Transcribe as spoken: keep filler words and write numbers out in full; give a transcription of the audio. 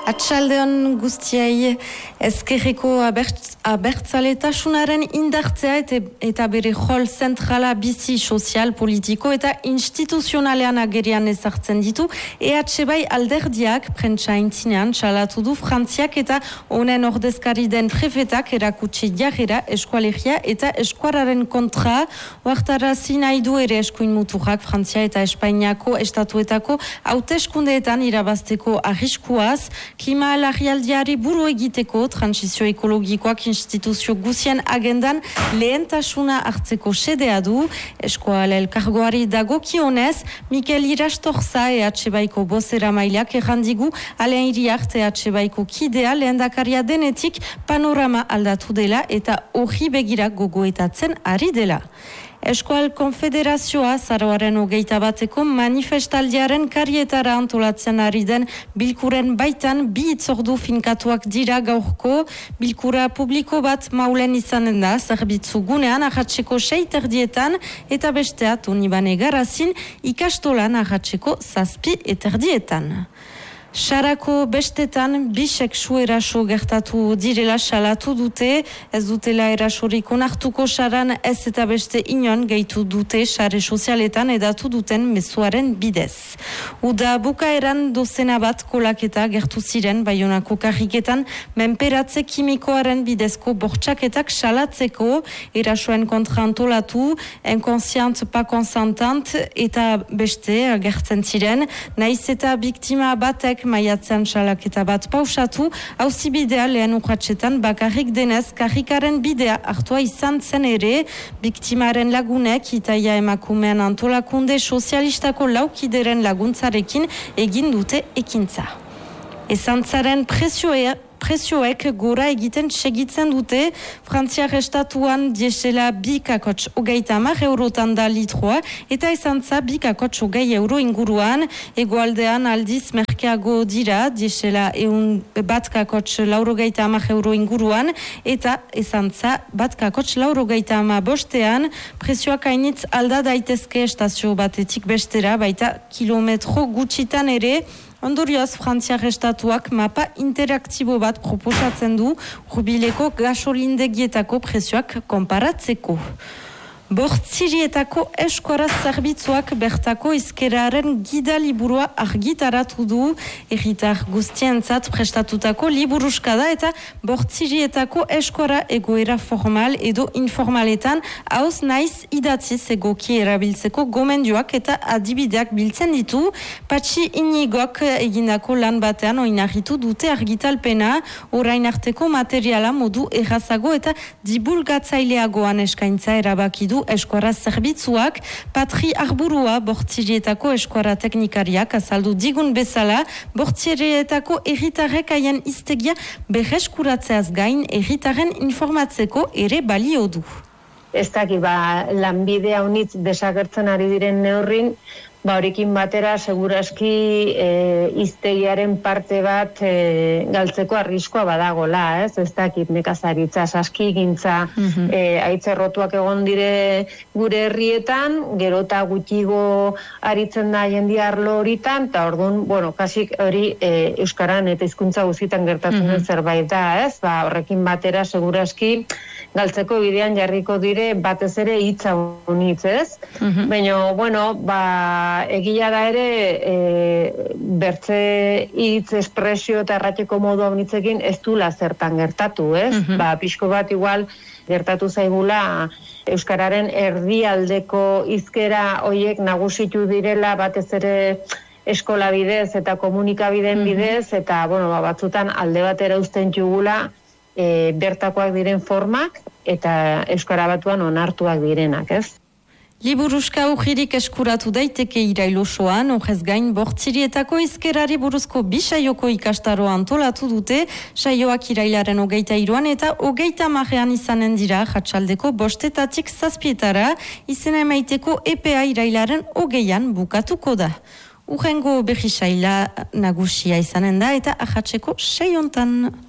Atxaldeon guztiai ezkerreko abert, abertzaletasunaren indartzea eta, eta bere jol zentrala bizi sozial, politiko eta instituzionalean agerian ezartzen ditu. E H bai alderdiak prentsa intzinean txalatu du Frantziak eta honen ordezkari den prefetak erakutsi jarrera eskualegia eta eskuararen kontra oartarazi nahi du ere eskuin muturrak Frantzia eta Espainiako estatuetako hauteskundeetan irabazteko arriskuaz. Klima larrialdiari buru egiteko transizio ekologikoak instituzio guzien agendan lehentasuna hartzeko sedea du. Eskoala elkargoari dagokionez, Mikel Irastorza E H baiko bozera mailak errandigu Alain Iriart E H baiko kidea lehendakaria denetik panorama aldatu dela eta horri begira gogoetatzen ari dela. Eskual Konfederazioa zaroaren hogeita bateko manifestaldiaren karietara antolatzen ari den bilkuren baitan bi itzordu finkatuak dira gaurko. Bilkura publiko bat maulen izanen da zerbitzu gunean ahatzeko sei terdietan eta bestea Tonibane Garazin ikastolan ahatzeko zazpi eterdietan. Sarako bestetan bisexu eraso gertatu direla salatu dute, ez dutela erasorik onartuko saran ez eta beste inon gehitu dute sare sozialetan edatu duten mezuaren bidez. Uda bukaeran dozena bat kolaketa gertu ziren Baionako karriketan menperatze kimikoaren bidezko bortxaketak salatzeko erasoen kontra antolatu, inkonsiant pa konsantant eta beste gertzen ziren, naiz eta biktima batek maiatzean salaketa bat pausatu, auzibidea lehen urratsetan bakarrik denez karrikaren bidea hartua izan zen ere, biktimaren lagunek itaia emakumean antolakunde sozialistako laukideren laguntzarekin egin dute ekintza. Ezantzaren presioa Presioek gora egiten segitzen dute, Frantziar estatuan diesela bi kakotx hogeita hamar eurotan da litroa, eta ezantza bi kakotx hogei euro inguruan, egoaldean aldiz merkeago dira, diesela eun bat kakotx laurogeita hamar euro inguruan, eta ezantza bat kakotx laurogeita hamar bostean, presioak hainitz alda daitezke estazio batetik bestera, baita kilometro gutxitan ere. Ondorioz, Frantziar estatuak mapa interaktibo bat proposatzen du jubileko gasolindegietako presioak konparatzeko. Bortzirietako eskuaraz zerbitzuak bertako izkeraren gida liburua argitaratu du, erritar guztientzat prestatutako liburuskada eta bortzirietako eskuara egoera formal edo informaletan hauz naiz idatziz egoki erabiltzeko gomendioak eta adibideak biltzen ditu. Patxi Inigok egindako lan batean oinarritu dute argitalpena, orain arteko materiala modu errazago eta divulgatzaileagoan eskaintza erabaki du eskuara zerbitzuak. Patri Arburua bortzirietako eskuara teknikariak azaldu digun bezala, bortzirietako erritarrek haien iztegia berreskuratzeaz gain erritaren informatzeko ere balio du. Ez daki, ba, lanbidea unitz desagertzen ari diren neurrin, ba, horekin batera seguraski e, iztegiaren parte bat e, galtzeko arriskoa badagola, ez? Ez dakit nekazaritza, saskigintza, mm-hmm. e, aitzerrotuak egon dire gure herrietan, gero eta gutxigo aritzen da jendia arlo horitan, eta orduan, bueno, kasik hori e, euskaran eta hizkuntza guztietan gertatzen mm-hmm. den zerbait da, ez? Ba, horrekin batera seguraski galtzeko bidean jarriko dire batez ere hitza unitz, ez? Mm-hmm. Baina, bueno, ba, egia da ere e, bertze hitz espresio eta errateko modu unitzekin ez dula zertan gertatu, ez? Mm-hmm. Ba, pixko bat igual gertatu zaigula euskararen erdialdeko hizkera hoiek nagusitu direla batez ere eskola bidez eta komunikabideen mm-hmm. bidez, eta, bueno, ba, batzutan alde batera uzten jugula E, bertakoak diren formak eta euskara batuan onartuak direnak, ez? Liburuska ujirik eskuratu daiteke irailosoan, horrez gain bortzirietako izkerari buruzko bisaioko ikastaroa antolatu dute, saioak irailaren hogeita iruan eta hogeita marrean izanen dira jatsaldeko bostetatik zazpietara, izena emaiteko epea irailaren hogeian bukatuko da. Urrengo berri saila nagusia izanen da eta ahatzeko sei hontan.